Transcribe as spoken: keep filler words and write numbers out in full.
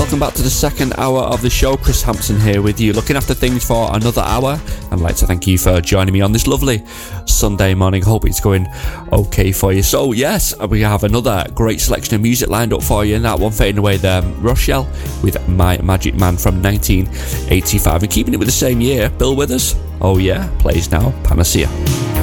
welcome back to the second hour of the show. Chris Hampson here with you, looking after things for another hour. I'd like to thank you for joining me on this lovely Sunday morning. Hope it's going okay for you. So yes, we have another great selection of music lined up for you, and that one fading away there, Rochelle with My Magic Man from nineteen eighty-five. And keeping it with the same year, Bill Withers, oh yeah, plays now Panacea.